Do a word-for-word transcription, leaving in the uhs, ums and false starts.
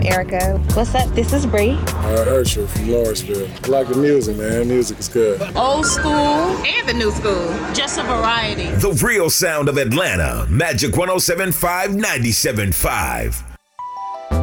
Erica. What's up? This is Bree. Uh, Herschel from Lawrenceville. I like the music, man. Music is good. Old school and the new school. Just a variety. The real sound of Atlanta. Magic one oh seven point five, ninety-seven point five.